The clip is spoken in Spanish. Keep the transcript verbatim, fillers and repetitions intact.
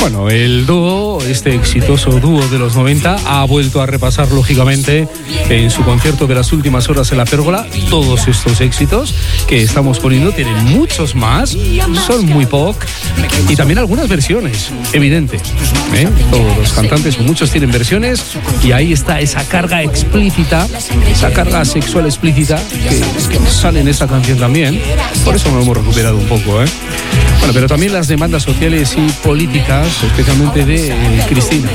Bueno, el dúo, este exitoso dúo de los noventa, ha vuelto a repasar lógicamente en su concierto de las últimas horas en la Pérgola todos estos éxitos que estamos poniendo. Tienen muchos más, son muy pop y también algunas versiones, evidente, ¿eh? Todos los cantantes, muchos tienen versiones y ahí está esa carga explícita, esa carga sexual explícita que, que sale en esta canción también. Por eso lo hemos recuperado un poco, ¿eh? Bueno, pero también las demandas sociales y políticas, especialmente de eh, Cristina.